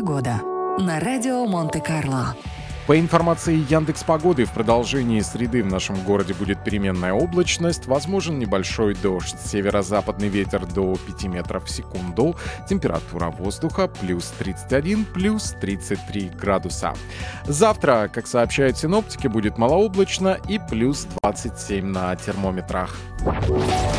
Погода на радио Монте-Карло. По информации Яндекс.Погоды, в продолжении среды в нашем городе будет переменная облачность, возможен небольшой дождь, северо-западный ветер до 5 метров в секунду, температура воздуха плюс 31, плюс 33 градуса. Завтра, как сообщают синоптики, будет малооблачно и плюс 27 на термометрах.